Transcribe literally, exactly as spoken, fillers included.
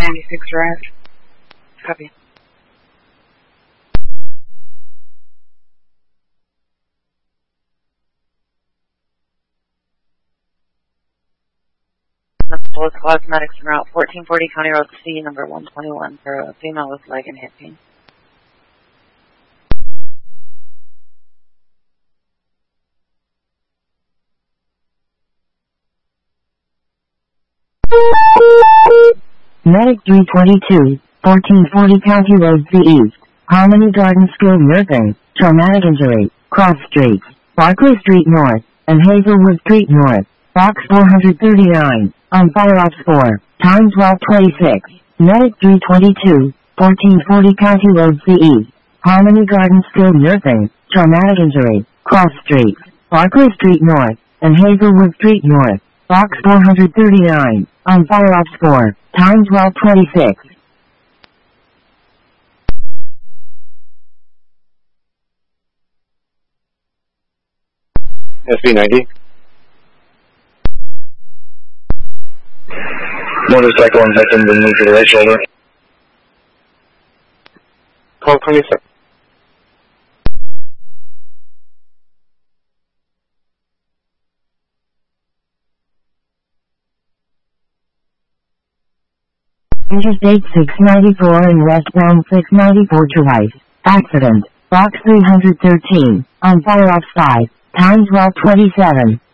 ninety-six arrived. Copy. Full squad medics en route, fourteen forty County Road C, number one twenty-one, for a female with leg and hip pain. Medic three twenty-two, fourteen forty County Road C East, Harmony Garden Skilled Nursing, Traumatic Injury, Cross Streets, Barclay Street North, and Hazelwood Street North, Box four thirty-nine, on Fire Ops four, time twelve twenty-six, Medic three twenty-two, fourteen forty County Road C East, Harmony Garden Skilled Nursing, Traumatic Injury, Cross Streets, Barclay Street North, and Hazelwood Street North, Box four thirty-nine, on Fire Ops four, time twelve twenty-six. S B ninety. Motorcycle and victim been moved to the right shoulder. twelve twenty-six. Interstate six ninety-four and westbound six ninety-four to Rice. Accident. Box three thirteen, on Fire Ops five, time twelve twenty-seven.